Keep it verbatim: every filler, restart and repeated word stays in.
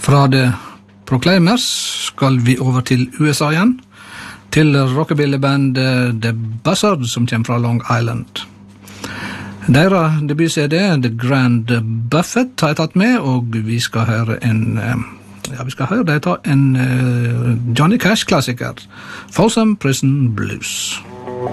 Fra The Proclaimers skal vi over til U S A igjen, til rockabilly-bandet The Buzzard som kommer fra Long Island. Deres debut-C D, The Grand Buffet, har jeg tatt med, og vi skal høre en, ja, vi skal høre det ta en uh, Johnny Cash-klassiker, Folsom Prison Blues.